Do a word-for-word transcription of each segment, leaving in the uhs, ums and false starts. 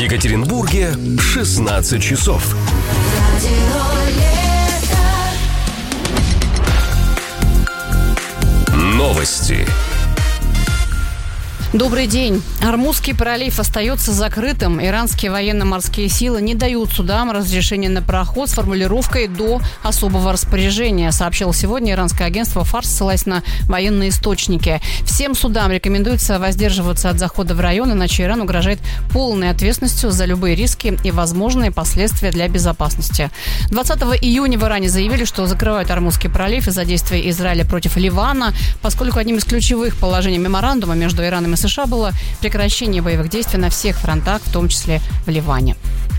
Екатеринбурге шестнадцать часов. Новости. Добрый день. Ормузский пролив остается закрытым. Иранские военно-морские силы не дают судам разрешения на проход с формулировкой «до особого распоряжения», сообщило сегодня иранское агентство ФАРС, ссылаясь на военные источники. Всем судам рекомендуется воздерживаться от захода в район, иначе Иран угрожает полной ответственностью за любые риски и возможные последствия для безопасности. двадцатого июня в Иране заявили, что закрывают Ормузский пролив из-за действий Израиля против Ливана, поскольку одним из ключевых положений меморандума между Ираном и США было прекращение боевых действий на всех фронтах, в том числе в Ливане.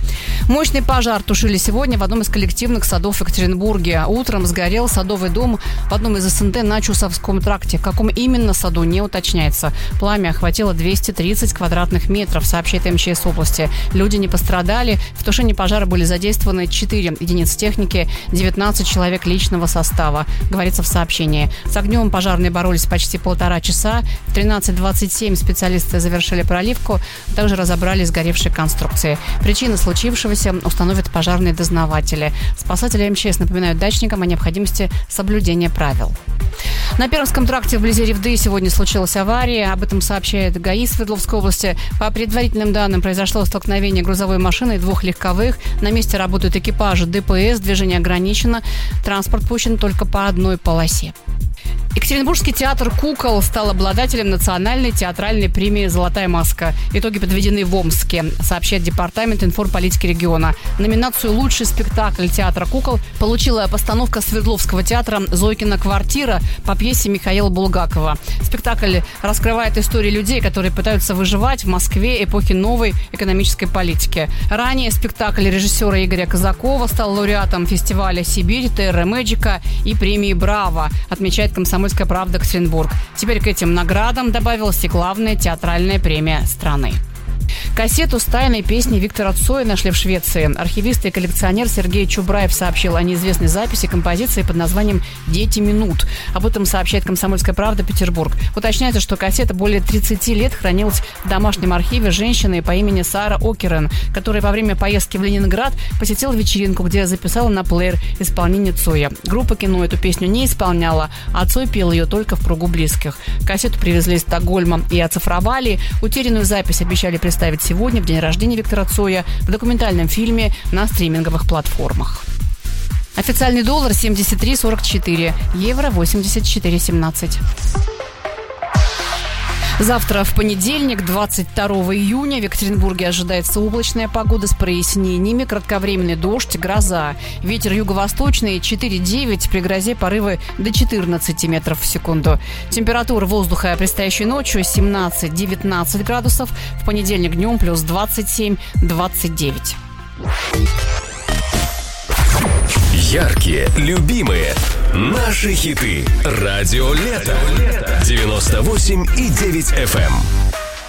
Мощный пожар тушили сегодня в одном из коллективных садов в Екатеринбурге. Утром сгорел садовый дом в одном из СНТ на Чусовском тракте. В каком именно саду, не уточняется. Пламя охватило двести тридцать квадратных метров, сообщает МЧС области. Люди не пострадали. В тушении пожара были задействованы четыре единицы техники, девятнадцать человек личного состава, говорится в сообщении. С огнем пожарные боролись почти полтора часа. В тринадцать двадцать семь специалисты завершили проливку, также разобрали сгоревшие конструкции. Причины случившегося установят пожарные дознаватели. Спасатели МЧС напоминают дачникам о необходимости соблюдения правил. На Пермском тракте вблизи Ревды сегодня случилась авария. Об этом сообщает ГАИ Свердловской области. По предварительным данным, произошло столкновение грузовой машины и двух легковых. На месте работают экипажи ДПС, движение ограничено. Транспорт пущен только по одной полосе. Екатеринбургский театр «Кукол» стал обладателем национальной театральной премии «Золотая маска». Итоги подведены в Омске, сообщает Департамент информполитики региона. Номинацию «Лучший спектакль театра «Кукол» получила постановка Свердловского театра «Зойкина квартира» по пьесе Михаила Булгакова. Спектакль раскрывает истории людей, которые пытаются выживать в Москве эпохи новой экономической политики. Ранее спектакль режиссера Игоря Казакова стал лауреатом фестиваля «Сибирь», Терра Мэджика и премии «Браво», отмечает «Комсомольская правда» Екатеринбург. Теперь к этим наградам добавилась и главная театральная премия страны. Кассету с тайной песней Виктора Цоя нашли в Швеции. Архивист и коллекционер Сергей Чубраев сообщил о неизвестной записи композиции под названием «Дети минут». Об этом сообщает «Комсомольская правда» Петербург. Уточняется, что кассета более тридцати лет хранилась в домашнем архиве женщины по имени Сара Окерен, которая во время поездки в Ленинград посетила вечеринку, где записала на плеер исполнение Цоя. Группа «Кино» эту песню не исполняла, а Цой пел ее только в кругу близких. Кассету привезли из Стокгольма и оцифровали. Утерянную запись обещали представить сегодня, в день рождения Виктора Цоя, в документальном фильме на стриминговых платформах. Официальный доллар семьдесят три сорок четыре, евро восемьдесят четыре семнадцать. Завтра, в понедельник, двадцать второго июня, в Екатеринбурге ожидается облачная погода с прояснениями, кратковременный дождь, гроза. Ветер юго-восточный четыре девять, при грозе порывы до четырнадцати метров в секунду. Температура воздуха предстоящей ночью семнадцать-девятнадцать градусов, в понедельник днем плюс двадцать семь двадцать девять. Яркие, любимые, наши хиты. Радио Лето. девяносто восемь и девять эф эм.